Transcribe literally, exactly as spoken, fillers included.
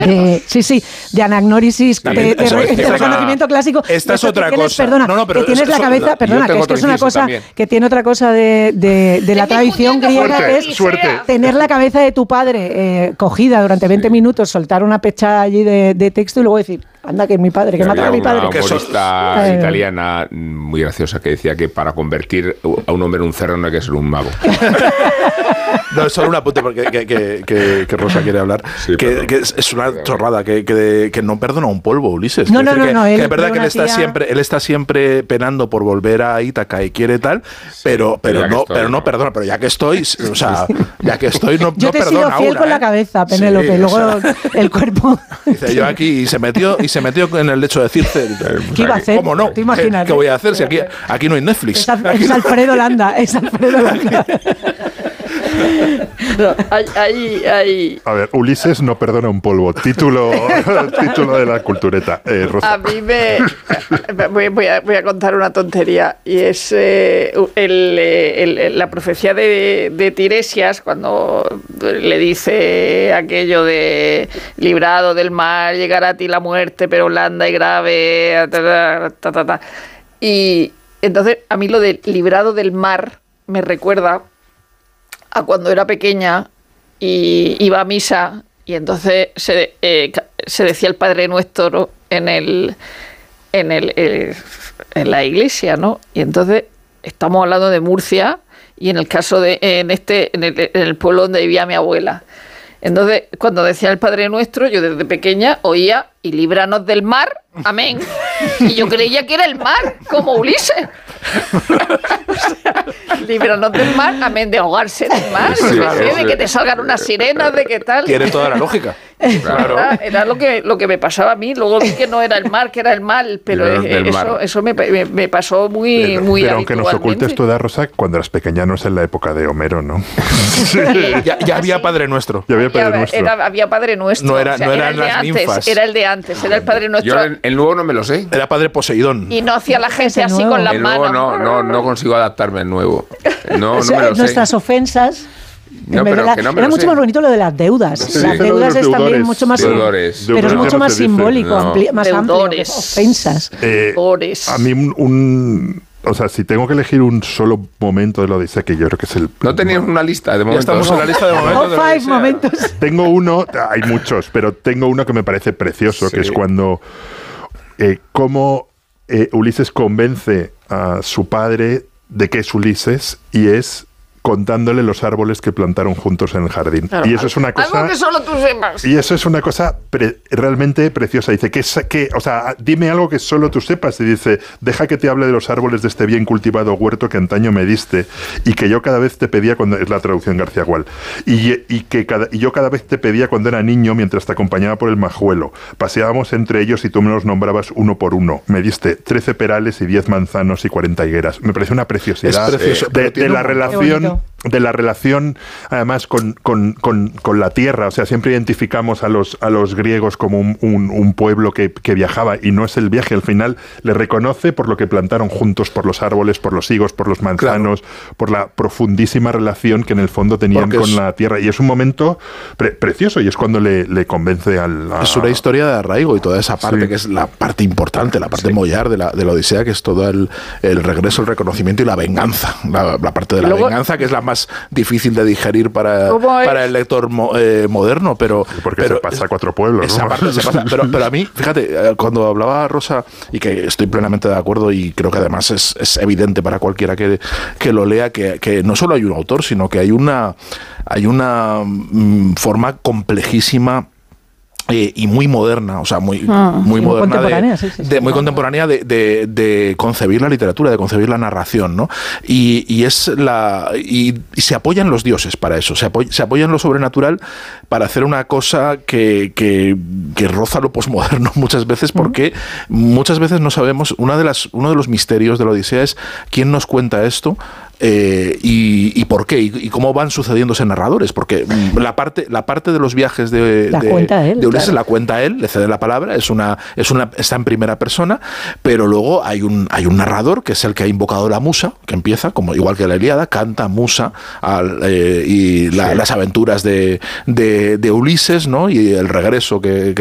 Eh, sí, sí, de anagnórisis, de, de, eso, de, de reconocimiento clásico. Esta es otra tienes, cosa. Perdona, no, no, pero que tienes eso, la cabeza, eso, perdona, que es que es una cosa también. Que tiene otra cosa de, de, de la tradición griega, suerte, que es suerte. tener la cabeza de tu padre eh, cogida durante veinte sí. minutos, soltar una pecha allí de, de texto y luego decir, anda, que es mi padre, que mata a mi padre. Una humorista eh, italiana muy graciosa que decía que para convertir a un hombre en un cerdo no hay que ser un mago. No, es solo un apunte porque que, que, que, que Rosa quiere hablar. Sí, que, que es, es una chorrada, que, que, que no perdona un polvo, Ulises. No, no, no, que, no. Que él, es verdad que él está, tía... siempre, él está siempre penando por volver a Ítaca y quiere tal, sí, pero, pero, no, estoy, pero no perdona. Pero ya que estoy, o sea, ya que estoy, no, yo no te perdona. Yo te sigo fiel una, con ¿eh? la cabeza, Penélope, sí, luego o sea, el cuerpo. Dice, yo aquí, y se metió, y se metió en el lecho de Circe. ¿Qué iba a hacer? ¿Cómo no? ¿Te imaginas? ¿Qué, ¿Qué voy a hacer si aquí, aquí no hay Netflix? Es, es Alfredo Landa, es Alfredo Landa. No, hay, hay, hay... A ver, Ulises no perdona un polvo. Título, título de la cultureta. Eh, Rosa. A mí me... Voy, voy, a, voy a contar una tontería. Y es eh, el, el, la profecía de, de Tiresias, cuando le dice aquello de librado del mal, llegará a ti la muerte, pero blanda y grave. Ta, ta, ta, ta. Y entonces, a mí lo de librado del mar me recuerda a cuando era pequeña y iba a misa y entonces se, eh, se decía el Padre Nuestro en el en el, el en la iglesia, ¿no? Y entonces estamos hablando de Murcia y en el caso de en este en el, en el pueblo donde vivía mi abuela. Entonces, cuando decía el Padre Nuestro, yo desde pequeña oía y líbranos del mar, amén. Y yo creía que era el mar, como Ulises. O sea, líbranos del mar, amén, de ahogarse en el mar, sí, claro, de sí. que te salgan unas sirenas, de qué tal. Tiene toda la lógica. Claro. Era, era lo que lo que me pasaba a mí. Luego vi que no era el mar, que era el mal, pero eh, eso, mar. eso me, me, me pasó muy pero, muy Pero aunque nos ocultes tu edad, Rosa, cuando eras pequeña no es en la época de Homero, ¿no? Sí. ya, ya había sí. Padre Nuestro. Ya había Padre ya, Nuestro. Era, había Padre Nuestro. No era, o sea, no era eran el de las antes, ninfas. Era el de antes, era el Padre Nuestro. Yo el, el nuevo no me lo sé. Era Padre Poseidón. Y no hacía la gente así con las el manos. Nuevo, no, no, no consigo adaptarme al nuevo. No, o sea, no me lo nuestras sé. ofensas. No, pero la, que no me era lo mucho sé. más bonito lo de las deudas. Sí, las deudas es también mucho más deudores. Pero es mucho más simbólico, no. ampli, más deudores. amplio. Ofensas. Eh, a mí un, un o sea, si tengo que elegir un solo momento de la Odisea, que yo creo que es el... No teníamos una lista de momentos. Ya estamos en la lista de momentos. Top five momentos. Tengo uno, hay muchos, pero tengo uno que me parece precioso, sí. que es cuando... Eh, cómo eh, Ulises convence a su padre de que es Ulises y es contándole los árboles que plantaron juntos en el jardín. Claro, y eso es una cosa... Algo que solo tú sepas. Y eso es una cosa pre, realmente preciosa. Dice, que, que, o sea, dime algo que solo tú sepas. Y dice, deja que te hable de los árboles de este bien cultivado huerto que antaño me diste y que yo cada vez te pedía cuando... Es la traducción García Gual. Y, y que cada, y yo cada vez te pedía cuando era niño mientras te acompañaba por el majuelo. Paseábamos entre ellos y tú me los nombrabas uno por uno. Me diste trece perales y diez manzanos y cuarenta higueras. Me parece una preciosidad. Es precioso, de, de la relación... de la relación además con, con, con, con la tierra. O sea, siempre identificamos a los, a los griegos como un, un, un pueblo que, que viajaba y no es el viaje. Al final le reconoce por lo que plantaron juntos, por los árboles, por los higos, por los manzanos, claro. por la profundísima relación que en el fondo tenían Porque con es, la tierra. Y es un momento pre- precioso y es cuando le, le convence al... A, es una historia de arraigo y toda esa parte sí. que es la parte importante, la parte sí. mollar de la, de la Odisea, que es todo el, el regreso, el reconocimiento y la venganza. La, la parte de la Luego, venganza, que es la más difícil de digerir para, para el lector mo, eh, moderno, pero... Porque pero se pasa a cuatro pueblos, esa ¿no? parte se pasa, pero, pero a mí, fíjate, cuando hablaba Rosa, y que estoy plenamente de acuerdo y creo que además es, es evidente para cualquiera que, que lo lea, que, que no solo hay un autor, sino que hay una, hay una mm, forma complejísima Eh, y muy moderna, o sea, muy, ah, muy sí, moderna, contemporánea, de, sí, sí, de, sí, muy contemporánea de, de, de concebir la literatura, de concebir la narración, ¿no? Y, y es la y, y se apoyan los dioses para eso, se apoya, se apoya en lo sobrenatural para hacer una cosa que, que, que roza lo posmoderno muchas veces, porque uh-huh. muchas veces no sabemos, una de las, uno de los misterios de la Odisea es quién nos cuenta esto. Eh, y, y por qué, y, y cómo van sucediéndose narradores, porque la parte, la parte de los viajes de, la de, cuenta él, de Ulises claro. la cuenta él, le cede la palabra, es una, es una, está en primera persona, pero luego hay un, hay un narrador que es el que ha invocado la musa, que empieza, como igual que la Ilíada, canta musa al, eh, y la, sí. las aventuras de, de, de Ulises, ¿no? Y el regreso que, que